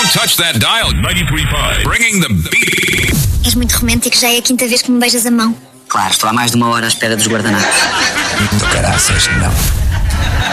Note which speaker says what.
Speaker 1: Don't touch that dial. 93.5. Bringing the beat.
Speaker 2: És muito romântico, já é a quinta vez que me beijas a mão.
Speaker 3: Claro, estou há mais de uma hora à espera dos guardanapos.
Speaker 4: Do caraças, não.